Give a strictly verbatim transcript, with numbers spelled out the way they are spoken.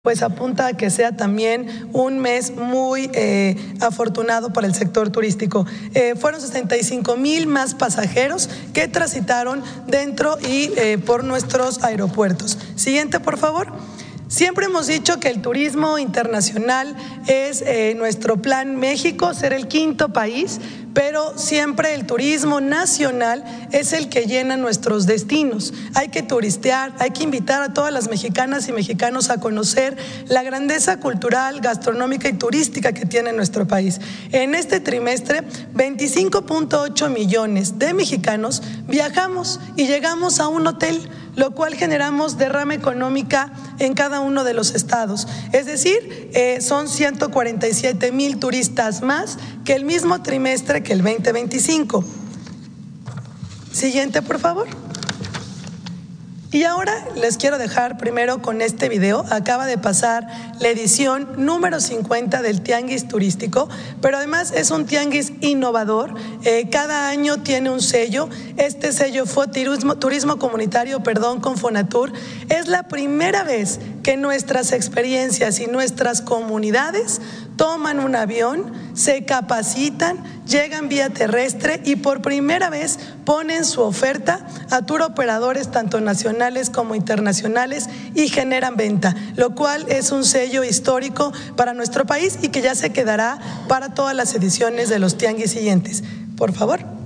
pues apunta a que sea también un mes muy eh, afortunado para el sector turístico. Eh, fueron sesenta y cinco mil más pasajeros que transitaron dentro y eh, por nuestros aeropuertos. Siguiente, por favor. Siempre hemos dicho que el turismo internacional es eh, nuestro plan México, ser el quinto país, pero siempre el turismo nacional es el que llena nuestros destinos. Hay que turistear, hay que invitar a todas las mexicanas y mexicanos a conocer la grandeza cultural, gastronómica y turística que tiene nuestro país. En este trimestre, veinticinco punto ocho millones de mexicanos viajamos y llegamos a un hotel, lo cual generamos derrama económica en cada uno de los estados. Es decir, eh, son ciento cuarenta y siete mil turistas más que el mismo trimestre que el veinte veinticinco. Siguiente, por favor. Y ahora les quiero dejar primero con este video. Acaba de pasar la edición número cincuenta del Tianguis Turístico, pero además es un tianguis innovador. Eh, cada año tiene un sello. Este sello fue Turismo, Turismo Comunitario, perdón, con Fonatur. Es la primera vez que nuestras experiencias y nuestras comunidades toman un avión, se capacitan, llegan vía terrestre y por primera vez ponen su oferta a tour operadores tanto nacionales como internacionales y generan venta, lo cual es un sello histórico para nuestro país y que ya se quedará para todas las ediciones de los tianguis siguientes. Por favor.